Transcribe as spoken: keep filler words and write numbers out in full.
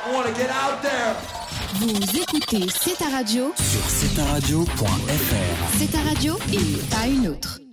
Vous écoutez C'est ta radio sur c'est ta radio point f r. C'est ta radio et pas une autre.